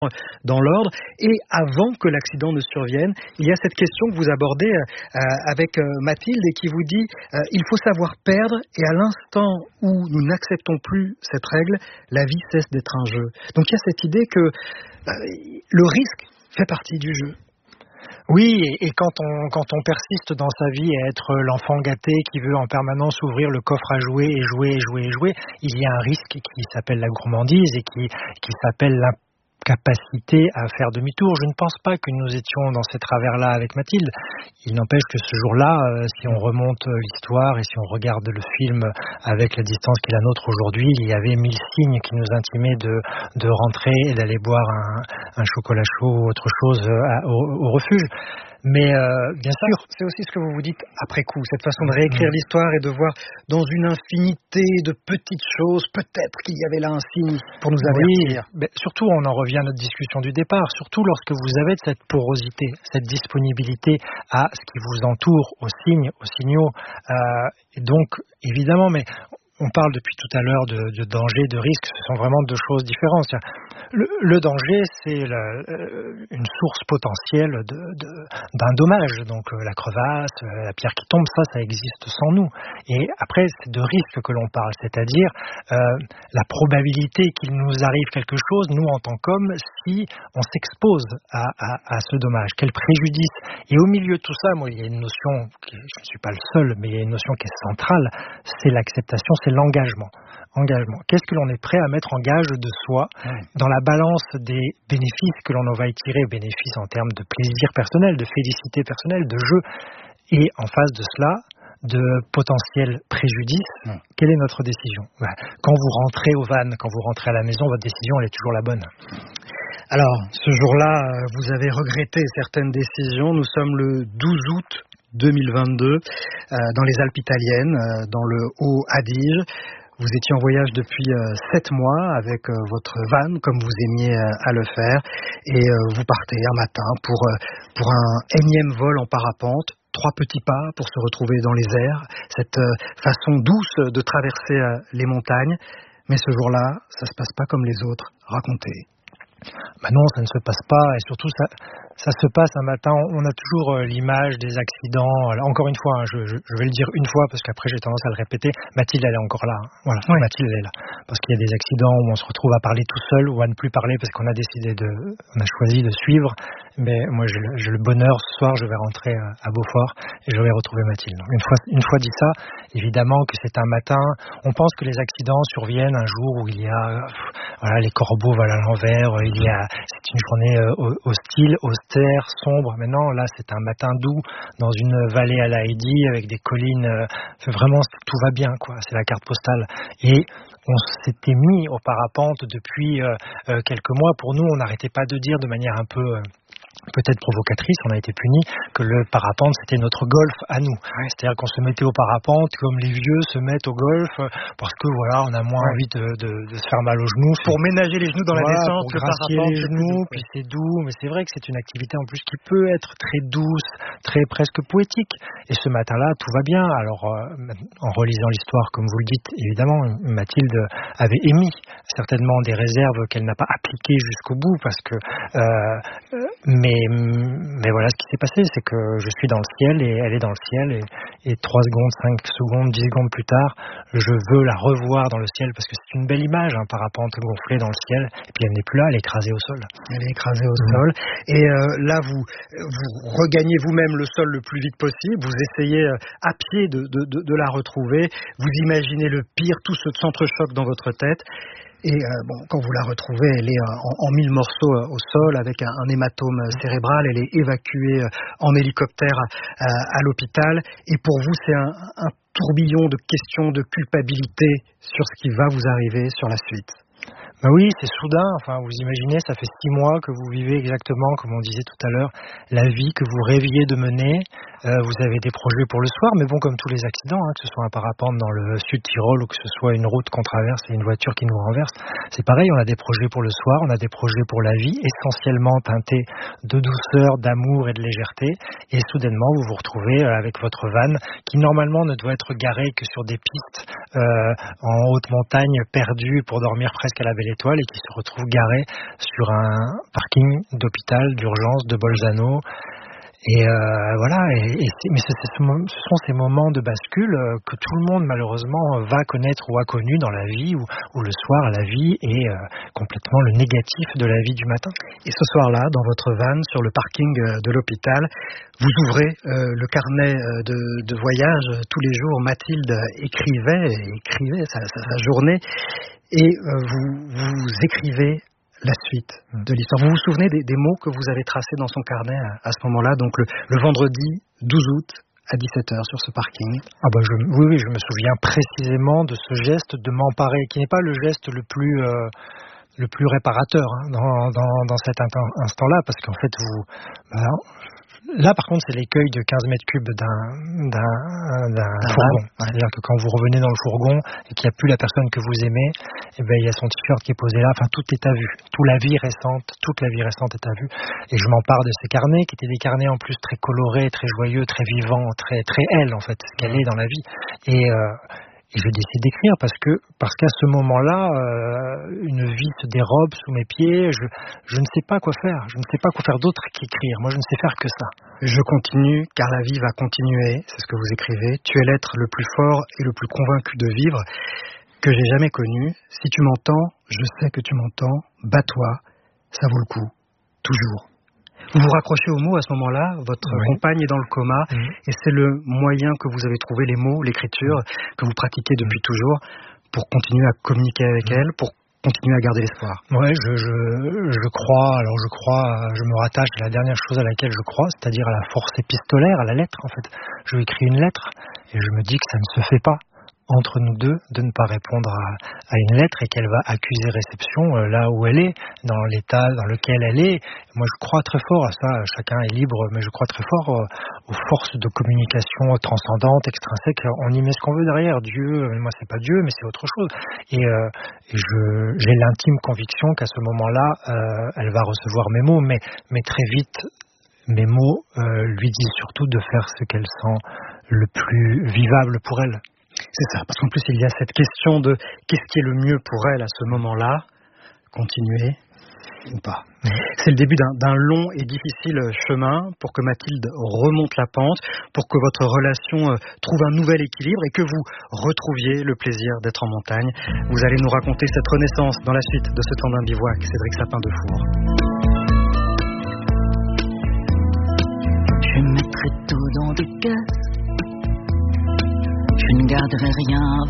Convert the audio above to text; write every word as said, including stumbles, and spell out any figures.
dans l'ordre, et avant que l'accident ne survienne, il y a cette question que vous abordez euh, avec euh, Mathilde et qui vous dit euh, il faut savoir perdre, et à l'instant où nous n'acceptons plus cette règle, la vie cesse d'être un jeu. Donc il y a cette idée que euh, le risque fait partie du jeu. Oui, et, et quand on quand on persiste dans sa vie à être l'enfant gâté qui veut en permanence ouvrir le coffre à jouer et jouer et jouer et jouer, il y a un risque qui s'appelle la gourmandise et qui qui s'appelle l'incapacité à faire demi-tour. Je ne pense pas que nous étions dans ces travers-là avec Mathilde. Il n'empêche que ce jour-là, euh, si on remonte l'histoire et si on regarde le film avec la distance qui est la nôtre aujourd'hui, il y avait mille signes qui nous intimaient de, de rentrer et d'aller boire un, un chocolat chaud ou autre chose à, au, au refuge. Mais euh, bien sûr, c'est aussi ce que vous vous dites après coup, cette façon de réécrire mmh. l'histoire et de voir dans une infinité de petites choses, peut-être qu'il y avait là un signe pour nous avertir. Oui, mais surtout on en revient à notre discussion du départ, surtout lorsque vous avez cette porosité, cette disponibilité à ce qui vous entoure, aux signes, aux signaux. Euh, et donc, évidemment, mais on parle depuis tout à l'heure de, de danger, de risque, ce sont vraiment deux choses différentes. Le, le danger, c'est la, une source potentielle de, de, d'un dommage. Donc la crevasse, la pierre qui tombe, ça, ça existe sans nous. Et après, c'est de risque que l'on parle, c'est-à-dire euh, la probabilité qu'il nous arrive quelque chose, nous en tant qu'hommes, si on s'expose à, à, à ce dommage. Quel préjudice. Et au milieu de tout ça, moi, il y a une notion, qui, je ne suis pas le seul, mais il y a une notion qui est centrale, c'est l'acceptation, c'est l'engagement. Engagement. Qu'est-ce que l'on est prêt à mettre en gage de soi dans la balance des bénéfices que l'on en va y tirer, bénéfices en termes de plaisir personnel, de félicité personnelle, de jeu, et en face de cela, de potentiels préjudices, mmh. quelle est notre décision ? Quand vous rentrez au van, quand vous rentrez à la maison, votre décision, elle est toujours la bonne. Alors, ce jour-là, vous avez regretté certaines décisions. Nous sommes le douze août deux mille vingt-deux, euh, dans les Alpes italiennes, euh, dans le Haut-Adige. Vous étiez en voyage depuis euh, sept mois avec euh, votre van, comme vous aimiez euh, à le faire, et euh, vous partez un matin pour, euh, pour un énième vol en parapente, trois petits pas pour se retrouver dans les airs, cette euh, façon douce de traverser euh, les montagnes. Mais ce jour-là, ça se passe pas comme les autres. Racontez. Ben non, ça ne se passe pas, et surtout ça, ça se passe un matin. On a toujours euh, l'image des accidents. Alors, encore une fois, hein, je, je, je vais le dire une fois parce qu'après j'ai tendance à le répéter. Mathilde, elle est encore là. Hein. Voilà, oui. Mathilde, elle est là. Parce qu'il y a des accidents où on se retrouve à parler tout seul ou à ne plus parler parce qu'on a décidé de, on a choisi de suivre. Mais moi, j'ai le, j'ai le bonheur, ce soir, je vais rentrer à Beaufort et je vais retrouver Mathilde. Donc, une fois, une fois dit ça, évidemment que c'est un matin. On pense que les accidents surviennent un jour où il y a, voilà, les corbeaux volent à l'envers. Il y a, c'est une journée euh, hostile, austère, sombre. Maintenant, là, c'est un matin doux dans une vallée à la Heidi avec des collines. Euh, vraiment, tout va bien, quoi. C'est la carte postale. Et on s'était mis au parapente depuis euh, euh, quelques mois. Pour nous, on n'arrêtait pas de dire de manière un peu euh, peut-être provocatrice, on a été punis, que le parapente c'était notre golf à nous. Ouais. C'est-à-dire qu'on se mettait au parapente comme les vieux se mettent au golf parce que voilà, on a moins ouais. envie de, de, de se faire mal aux genoux. Pour ménager les genoux dans voilà, la descente, pour gracier les genoux, doux, puis c'est doux, mais c'est vrai que c'est une activité en plus qui peut être très douce, très presque poétique. Et ce matin-là, tout va bien. Alors, euh, en relisant l'histoire, comme vous le dites, évidemment, Mathilde avait émis certainement des réserves qu'elle n'a pas appliquées jusqu'au bout parce que euh, mais Mais, mais voilà, ce qui s'est passé, c'est que je suis dans le ciel et elle est dans le ciel et, et trois secondes, cinq secondes, dix secondes plus tard, je veux la revoir dans le ciel parce que c'est une belle image, un hein, parapente gonflé dans le ciel et puis elle n'est plus là, elle est écrasée au sol. Elle est écrasée au mmh. sol et euh, là vous, vous regagnez vous-même le sol le plus vite possible, vous essayez euh, à pied de, de, de, de la retrouver, vous imaginez le pire, tout ce s'entrechoque dans votre tête. Et euh, bon, quand vous la retrouvez, elle est euh, en, en mille morceaux euh, au sol avec un, un hématome cérébral. Elle est évacuée euh, en hélicoptère euh, à l'hôpital. Et pour vous, c'est un, un tourbillon de questions de culpabilité sur ce qui va vous arriver sur la suite. Ben oui, c'est soudain. Enfin, vous imaginez, ça fait six mois que vous vivez exactement, comme on disait tout à l'heure, la vie que vous rêviez de mener. Euh, vous avez des projets pour le soir, mais bon, comme tous les accidents, hein, que ce soit un parapente dans le sud Tyrol ou que ce soit une route qu'on traverse et une voiture qui nous renverse, c'est pareil, on a des projets pour le soir, on a des projets pour la vie, essentiellement teintés de douceur, d'amour et de légèreté, et soudainement, vous vous retrouvez avec votre van, qui normalement ne doit être garé que sur des pistes euh, en haute montagne, perdues pour dormir presque presque à la Belle Étoile et qui se retrouve garé sur un parking d'hôpital d'urgence de Bolzano. Et euh, voilà, et, et c'est, mais c'est, c'est, ce sont ces moments de bascule euh, que tout le monde malheureusement va connaître ou a connu dans la vie, où, où le soir la vie est euh, complètement le négatif de la vie du matin. Et ce soir-là, dans votre van, sur le parking de l'hôpital, vous ouvrez euh, le carnet de, de voyage. Tous les jours, Mathilde écrivait, et écrivait sa, sa, sa journée, et euh, vous, vous écrivez la suite de l'histoire. Vous vous souvenez des, des mots que vous avez tracés dans son carnet à, à ce moment-là, donc le, le vendredi douze août à dix-sept heures sur ce parking? Ah bah je, oui, oui, je me souviens précisément de ce geste de m'emparer, qui n'est pas le geste le plus, euh, le plus réparateur hein, dans, dans, dans cet instant-là, parce qu'en fait, vous... Bah, là, par contre, c'est l'écueil de quinze mètres cubes d'un, d'un, d'un fourgon. Ouais. C'est-à-dire que quand vous revenez dans le fourgon et qu'il n'y a plus la personne que vous aimez, eh ben, il y a son t-shirt qui est posé là. Enfin, tout est à vue. Toute la vie récente, toute la vie récente est à vue. Et je m'empare de ces carnets, qui étaient des carnets en plus très colorés, très joyeux, très vivants, très, très elle, en fait, ce qu'elle est dans la vie. Et, euh, Et je décide d'écrire parce que parce qu'à ce moment-là, euh, une vie se dérobe sous mes pieds. Je je ne sais pas quoi faire. Je ne sais pas quoi faire d'autre qu'écrire. Moi, je ne sais faire que ça. Je continue car la vie va continuer. C'est ce que vous écrivez. Tu es l'être le plus fort et le plus convaincu de vivre que j'ai jamais connu. Si tu m'entends, je sais que tu m'entends. Bats-toi, ça vaut le coup. Toujours. Vous vous raccrochez aux mots à ce moment-là, votre oui. compagne est dans le coma, mmh. et c'est le moyen que vous avez trouvé, les mots, l'écriture, mmh. que vous pratiquez depuis mmh. toujours, pour continuer à communiquer avec mmh. elle, pour continuer à garder l'espoir. Oui, je, je, je crois, alors je crois, je me rattache à la dernière chose à laquelle je crois, c'est-à-dire à la force épistolaire, à la lettre en fait. Je lui écris une lettre, et je me dis que ça ne se fait pas entre nous deux de ne pas répondre à, à une lettre et qu'elle va accuser réception euh, là où elle est, dans l'état dans lequel elle est. Moi, je crois très fort à ça. Chacun est libre, mais je crois très fort euh, aux forces de communication transcendantes, extrinsèques. On y met ce qu'on veut derrière. Dieu, moi, c'est pas Dieu, mais c'est autre chose. Et, euh, et je, j'ai l'intime conviction qu'à ce moment-là, euh, elle va recevoir mes mots, mais, mais très vite, mes mots euh, lui disent surtout de faire ce qu'elle sent le plus vivable pour elle. C'est ça, parce qu'en plus il y a cette question de qu'est-ce qui est le mieux pour elle à ce moment-là, continuer ou pas. Mmh. C'est le début d'un, d'un long et difficile chemin pour que Mathilde remonte la pente, pour que votre relation trouve un nouvel équilibre et que vous retrouviez le plaisir d'être en montagne. Vous allez nous raconter cette renaissance dans la suite de ce temps d'un bivouac, Cédric Sapin-Defour. Je mettrai tout dans des caisses. Je ne garderai rien